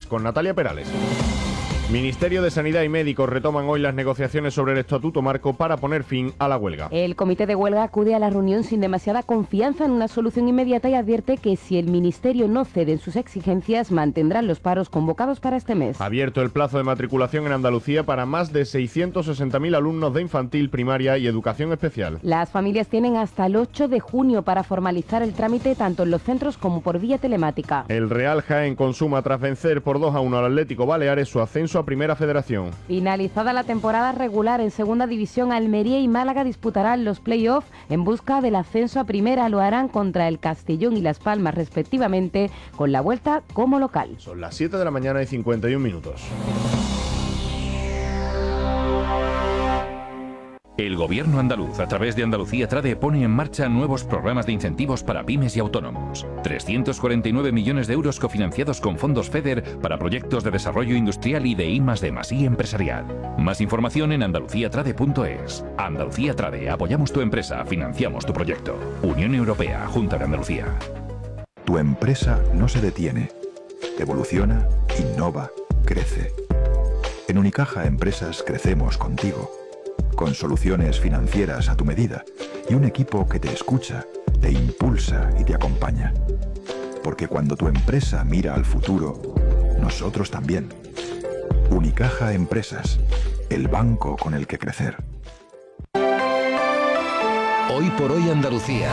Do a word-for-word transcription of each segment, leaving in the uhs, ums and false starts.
con Natalia Perales. Ministerio de Sanidad y médicos retoman hoy las negociaciones sobre el estatuto marco para poner fin a la huelga. El comité de huelga acude a la reunión sin demasiada confianza en una solución inmediata y advierte que si el Ministerio no cede en sus exigencias, mantendrán los paros convocados para este mes. Abierto el plazo de matriculación en Andalucía para más de seiscientos sesenta mil alumnos de infantil, primaria y educación especial. Las familias tienen hasta el ocho de junio para formalizar el trámite tanto en los centros como por vía telemática. El Real Jaén consuma tras vencer por dos a uno al Atlético Baleares su ascenso a Primera Federación. Finalizada la temporada regular en Segunda División, Almería y Málaga disputarán los play-off en busca del ascenso a Primera. Lo harán contra el Castellón y Las Palmas respectivamente, con la vuelta como local. Son las siete de la mañana y cincuenta y un minutos. El Gobierno andaluz, a través de Andalucía Trade, pone en marcha nuevos programas de incentivos para pymes y autónomos. trescientos cuarenta y nueve millones de euros cofinanciados con fondos FEDER para proyectos de desarrollo industrial y de I más D más I empresarial. Más información en andalucía trade punto es. Andalucía Trade, apoyamos tu empresa, financiamos tu proyecto. Unión Europea, Junta de Andalucía. Tu empresa no se detiene. Evoluciona, innova, crece. En Unicaja Empresas crecemos contigo. Con soluciones financieras a tu medida y un equipo que te escucha, te impulsa y te acompaña. Porque cuando tu empresa mira al futuro, nosotros también. Unicaja Empresas, el banco con el que crecer. Hoy por hoy Andalucía.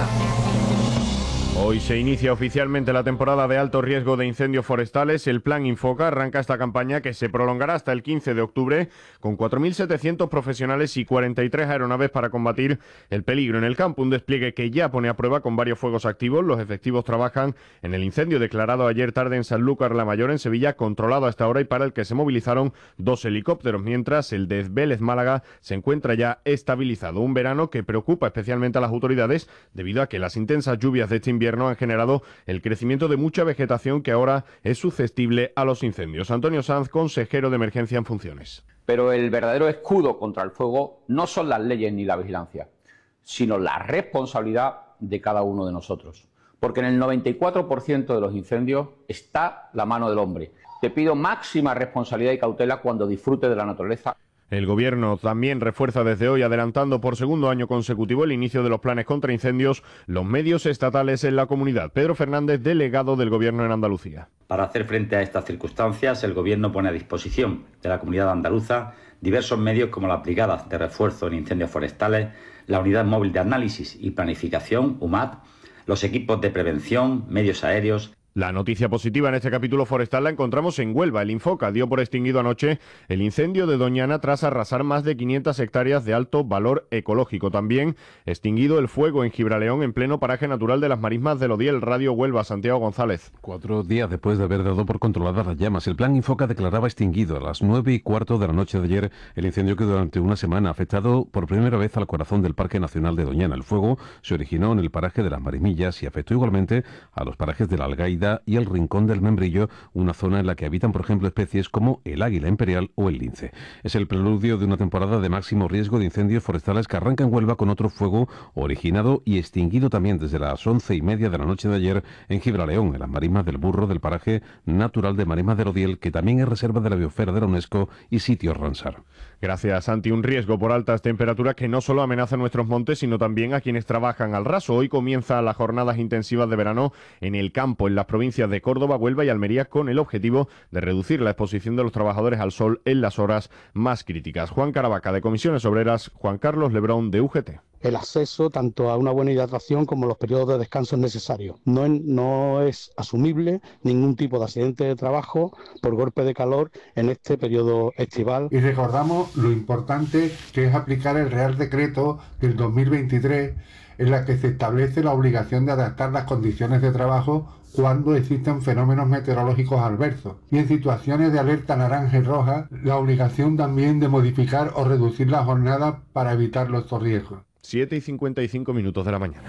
Hoy se inicia oficialmente la temporada de alto riesgo de incendios forestales. El Plan Infoca arranca esta campaña que se prolongará hasta el quince de octubre con cuatro mil setecientos profesionales y cuarenta y tres aeronaves para combatir el peligro en el campo. Un despliegue que ya pone a prueba con varios fuegos activos. Los efectivos trabajan en el incendio declarado ayer tarde en Sanlúcar la Mayor, en Sevilla, controlado a esta hora y para el que se movilizaron dos helicópteros, mientras el de Vélez Málaga se encuentra ya estabilizado. Un verano que preocupa especialmente a las autoridades debido a que las intensas lluvias de este invierno han generado el crecimiento de mucha vegetación que ahora es susceptible a los incendios. Antonio Sanz, consejero de Emergencia en funciones. Pero el verdadero escudo contra el fuego no son las leyes ni la vigilancia, sino la responsabilidad de cada uno de nosotros. Porque en el noventa y cuatro por ciento de los incendios está la mano del hombre. Te pido máxima responsabilidad y cautela cuando disfrutes de la naturaleza. El Gobierno también refuerza desde hoy, adelantando por segundo año consecutivo el inicio de los planes contra incendios, los medios estatales en la comunidad. Pedro Fernández, delegado del Gobierno en Andalucía. Para hacer frente a estas circunstancias, el Gobierno pone a disposición de la comunidad andaluza diversos medios como las brigadas de refuerzo en incendios forestales, la Unidad Móvil de Análisis y Planificación, U M A P, los equipos de prevención, medios aéreos. La noticia positiva en este capítulo forestal la encontramos en Huelva. El Infoca dio por extinguido anoche el incendio de Doñana tras arrasar más de quinientas hectáreas de alto valor ecológico. También extinguido el fuego en Gibraleón, en pleno paraje natural de las Marismas del Odiel. Radio Huelva, Santiago González. Cuatro días después de haber dado por controladas las llamas, el Plan Infoca declaraba extinguido a las nueve y cuarto de la noche de ayer el incendio que durante una semana ha afectado por primera vez al corazón del Parque Nacional de Doñana. El fuego se originó en el paraje de las Marismillas y afectó igualmente a los parajes de la Algaida y el Rincón del Membrillo, una zona en la que habitan, por ejemplo, especies como el águila imperial o el lince. Es el preludio de una temporada de máximo riesgo de incendios forestales que arranca en Huelva con otro fuego originado y extinguido también desde las once y media de la noche de ayer en Gibraleón, en las Marismas del Burro del paraje natural de Marismas del Odiel, que también es reserva de la biosfera de la UNESCO y sitio Ramsar. Gracias, Santi. Un riesgo por altas temperaturas que no solo amenaza nuestros montes, sino también a quienes trabajan al raso. Hoy comienzan las jornadas intensivas de verano en el campo, en las provincias de Córdoba, Huelva y Almería, con el objetivo de reducir la exposición de los trabajadores al sol en las horas más críticas. Juan Caravaca, de Comisiones Obreras, Juan Carlos Lebrón, de U G T. El acceso tanto a una buena hidratación como los periodos de descanso necesarios. No es, no es asumible ningún tipo de accidente de trabajo por golpe de calor en este periodo estival. Y recordamos lo importante que es aplicar el Real Decreto del dos mil veintitrés, en la que se establece la obligación de adaptar las condiciones de trabajo cuando existen fenómenos meteorológicos adversos. Y en situaciones de alerta naranja y roja, la obligación también de modificar o reducir la jornada para evitar los riesgos. siete y cincuenta y cinco minutos de la mañana.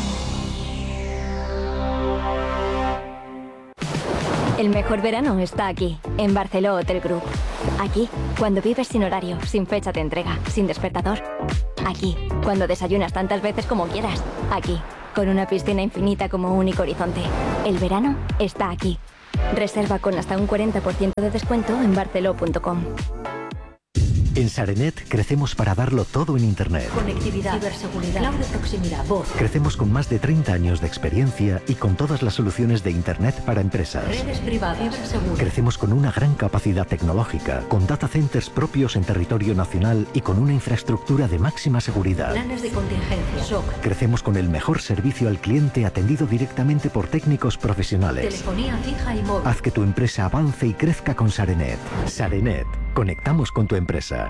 El mejor verano está aquí, en Barceló Hotel Group. Aquí, cuando vives sin horario, sin fecha de entrega, sin despertador. Aquí, cuando desayunas tantas veces como quieras. Aquí, con una piscina infinita como único horizonte. El verano está aquí. Reserva con hasta un cuarenta por ciento de descuento en barceló punto com. En Sarenet crecemos para darlo todo en Internet. Conectividad, ciberseguridad, cloud de proximidad, voz. Crecemos con más de treinta años de experiencia y con todas las soluciones de Internet para empresas. Redes privadas, ciberseguridad. Crecemos con una gran capacidad tecnológica, con data centers propios en territorio nacional y con una infraestructura de máxima seguridad. Planes de contingencia, S O C. Crecemos con el mejor servicio al cliente atendido directamente por técnicos profesionales. Telefonía fija y móvil. Haz que tu empresa avance y crezca con Sarenet. Sarenet. Conectamos con tu empresa.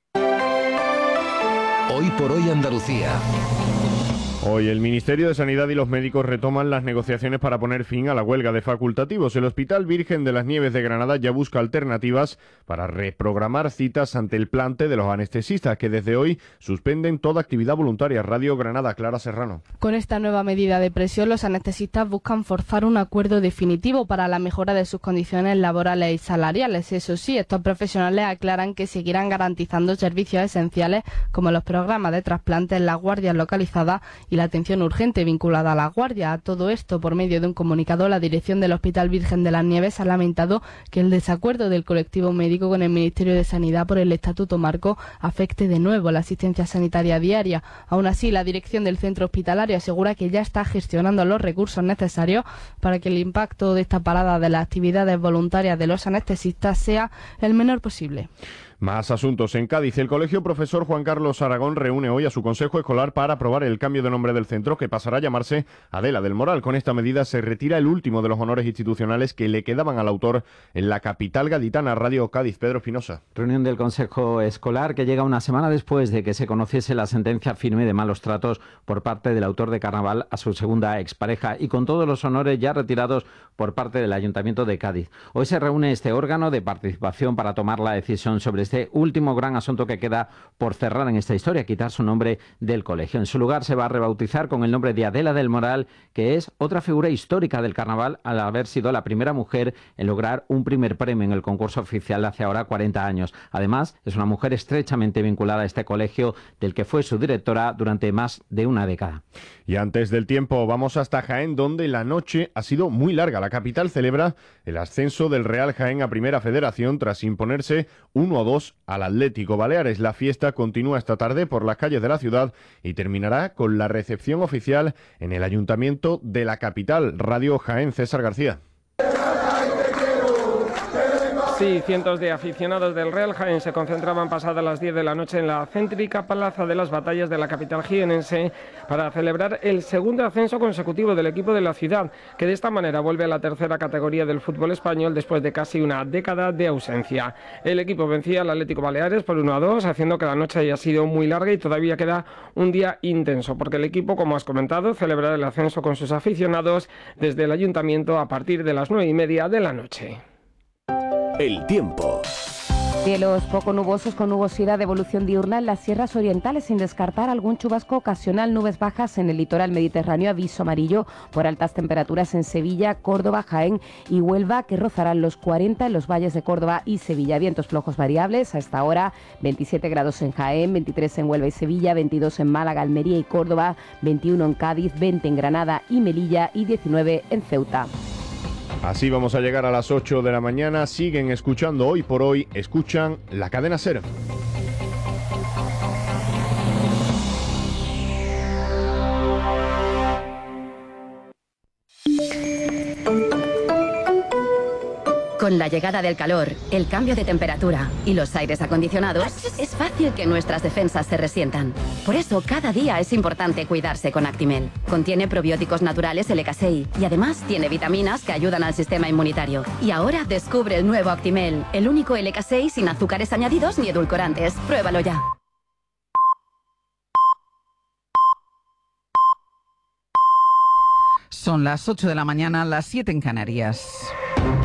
Hoy por hoy Andalucía. Hoy el Ministerio de Sanidad y los médicos retoman las negociaciones para poner fin a la huelga de facultativos. El Hospital Virgen de las Nieves de Granada ya busca alternativas para reprogramar citas ante el plante de los anestesistas, que desde hoy suspenden toda actividad voluntaria. Radio Granada, Clara Serrano. Con esta nueva medida de presión, los anestesistas buscan forzar un acuerdo definitivo para la mejora de sus condiciones laborales y salariales. Eso sí, estos profesionales aclaran que seguirán garantizando servicios esenciales como los programas de trasplantes, las guardias localizadas y la atención urgente vinculada a la guardia. A todo esto, por medio de un comunicado, la dirección del Hospital Virgen de las Nieves ha lamentado que el desacuerdo del colectivo médico con el Ministerio de Sanidad por el Estatuto Marco afecte de nuevo la asistencia sanitaria diaria. Aún así, la dirección del centro hospitalario asegura que ya está gestionando los recursos necesarios para que el impacto de esta parada de las actividades voluntarias de los anestesistas sea el menor posible. Más asuntos. En Cádiz, el Colegio Profesor Juan Carlos Aragón reúne hoy a su consejo escolar para aprobar el cambio de nombre del centro, que pasará a llamarse Adela del Moral. Con esta medida se retira el último de los honores institucionales que le quedaban al autor en la capital gaditana. Radio Cádiz, Pedro Espinosa. Reunión del consejo escolar que llega una semana después de que se conociese la sentencia firme de malos tratos por parte del autor de Carnaval a su segunda expareja, y con todos los honores ya retirados por parte del Ayuntamiento de Cádiz. Hoy se reúne este órgano de participación para tomar la decisión sobre este último gran asunto que queda por cerrar en esta historia, quitar su nombre del colegio. En su lugar se va a rebautizar con el nombre de Adela del Moral, que es otra figura histórica del carnaval al haber sido la primera mujer en lograr un primer premio en el concurso oficial hace ahora cuarenta años. Además, es una mujer estrechamente vinculada a este colegio, del que fue su directora durante más de una década. Y antes del tiempo, vamos hasta Jaén, donde la noche ha sido muy larga. La capital celebra el ascenso del Real Jaén a Primera Federación tras imponerse uno a dos al Atlético Baleares. La fiesta continúa esta tarde por las calles de la ciudad y terminará con la recepción oficial en el Ayuntamiento de la capital. Radio Jaén, César García. Sí, cientos de aficionados del Real Jaén se concentraban pasadas las diez de la noche en la céntrica Plaza de las Batallas de la capital jienense para celebrar el segundo ascenso consecutivo del equipo de la ciudad, que de esta manera vuelve a la tercera categoría del fútbol español después de casi una década de ausencia. El equipo vencía al Atlético Baleares por uno a dos, haciendo que la noche haya sido muy larga y todavía queda un día intenso, porque el equipo, como has comentado, celebrará el ascenso con sus aficionados desde el ayuntamiento a partir de las nueve y media de la noche. El tiempo. Cielos poco nubosos con nubosidad de evolución diurna en las sierras orientales, sin descartar algún chubasco ocasional. Nubes bajas en el litoral mediterráneo, aviso amarillo por altas temperaturas en Sevilla, Córdoba, Jaén y Huelva, que rozarán los cuarenta en los valles de Córdoba y Sevilla. Vientos flojos variables, a esta hora veintisiete grados en Jaén, veintitrés en Huelva y Sevilla, veintidós en Málaga, Almería y Córdoba, veintiuno en Cádiz, veinte en Granada y Melilla y diecinueve en Ceuta. Así vamos a llegar a las ocho de la mañana. Siguen escuchando Hoy por Hoy, escuchan la cadena SER. Con la llegada del calor, el cambio de temperatura y los aires acondicionados, es fácil que nuestras defensas se resientan. Por eso, cada día es importante cuidarse con Actimel. Contiene probióticos naturales L K seis y además tiene vitaminas que ayudan al sistema inmunitario. Y ahora descubre el nuevo Actimel, el único L K seis sin azúcares añadidos ni edulcorantes. Pruébalo ya. Son las ocho de la mañana, las siete en Canarias.